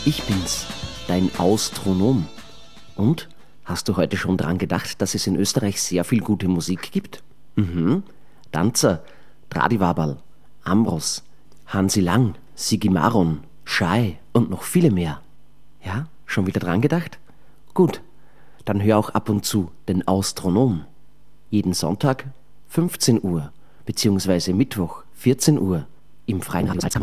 Ich bin's, dein Austronom. Und? Hast du heute schon dran gedacht, dass es in Österreich sehr viel gute Musik gibt? Danzer, Tradivaberl, Ambros, Hansi Lang, Sigi Maron, Schei und noch viele mehr. Ja, schon wieder dran gedacht? Gut, dann hör auch ab und zu den Austronom. Jeden Sonntag 15 Uhr, beziehungsweise Mittwoch 14 Uhr im Freien Radio Salzhammer.